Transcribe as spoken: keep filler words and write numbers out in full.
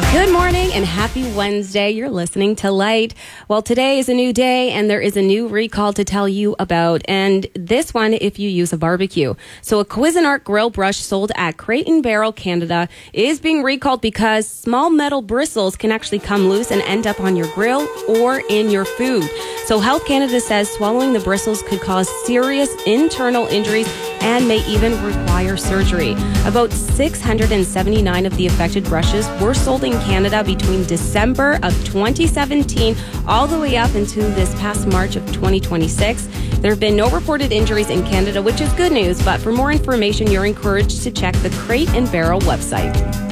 Good morning and happy Wednesday. You're listening to Light. Well, today is a new day and there is a new recall to tell you about. And this one, if you use a barbecue. So a Cuisinart grill brush sold at Crate and Barrel Canada is being recalled because small metal bristles can actually come loose and end up on your grill or in your food. So Health Canada says swallowing the bristles could cause serious internal injuries and may even require surgery. About six hundred seventy-nine of the affected brushes were sold in Canada between December of twenty seventeen all the way up into this past March of twenty twenty-six. There have been no reported injuries in Canada, which is good news, but for more information, you're encouraged to check the Crate and Barrel website.